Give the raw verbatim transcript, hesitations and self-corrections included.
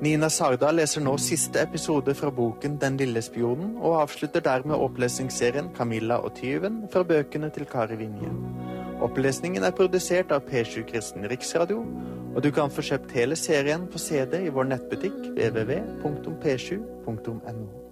Nina Sagdahl leser nå siste episode fra boken Den lille spionen, og avslutter dermed opplesningsserien Camilla og tyven fra bøkene til Kari Vinje. Opplesningen er produsert av P sju Kristen Riksradio, og du kan få kjøpt hele serien på C D i vår nettbutikk w w w punktum p sju punktum n o.